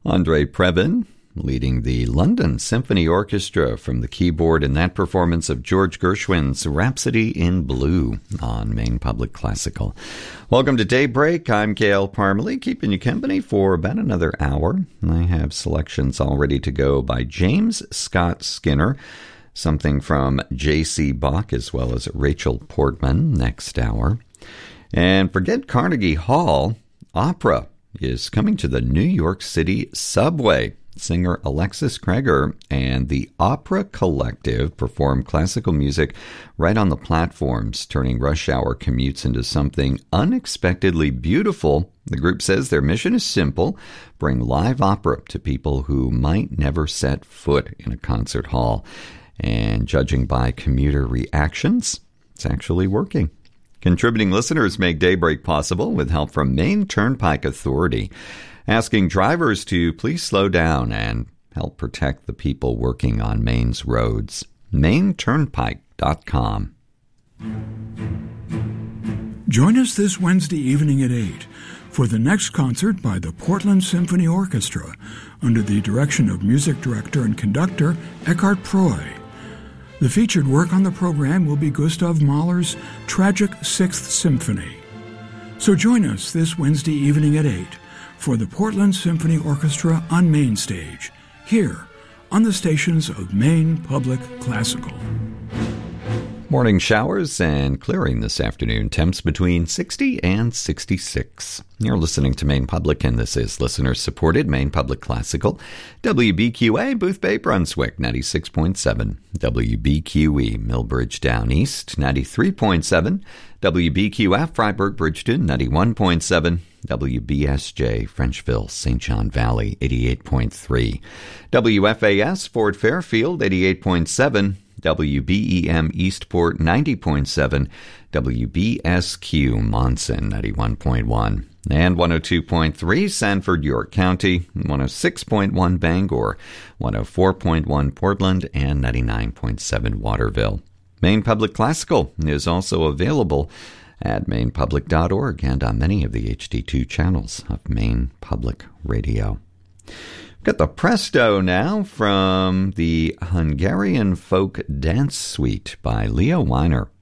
Andre Previn leading the London Symphony Orchestra from the keyboard in that performance of George Gershwin's Rhapsody in Blue on Maine Public Classical. Welcome to Daybreak. I'm Gail Parmalee, keeping you company for about another hour. I have selections all ready to go by James Scott Skinner, something from J.C. Bach, as well as Rachel Portman next hour. And forget Carnegie Hall, opera is coming to the New York City subway. Singer Alexis Kreger and the Opera Collective perform classical music right on the platforms, turning rush hour commutes into something unexpectedly beautiful. The group says their mission is simple: bring live opera to people who might never set foot in a concert hall. And judging by commuter reactions, it's actually working. Contributing listeners make Daybreak possible with help from Maine Turnpike Authority, asking drivers to please slow down and help protect the people working on Maine's roads. MaineTurnpike.com. Join us this Wednesday evening at 8 for the next concert by the Portland Symphony Orchestra under the direction of music director and conductor Eckhart Proy. The featured work on the program will be Gustav Mahler's Tragic Sixth Symphony. So join us this Wednesday evening at 8 for the Portland Symphony Orchestra on Main Stage, here on the stations of Maine Public Classical. Morning showers and clearing this afternoon. Temps between 60 and 66. You're listening to Maine Public, and this is listener-supported Maine Public Classical. WBQA, Boothbay, Brunswick, 96.7. WBQE, Millbridge Down East, 93.7. WBQF, Freiburg, Bridgeton, 91.7. WBSJ, Frenchville, St. John Valley, 88.3. WFAS, Fort Fairfield, 88.7. WBEM Eastport 90.7, WBSQ Monson 91.1, and 102.3 Sanford, York County, 106.1 Bangor, 104.1 Portland, and 99.7 Waterville. Maine Public Classical is also available at mainepublic.org and on many of the HD2 channels of Maine Public Radio. Got the Presto now from the Hungarian Folk Dance Suite by Leo Weiner.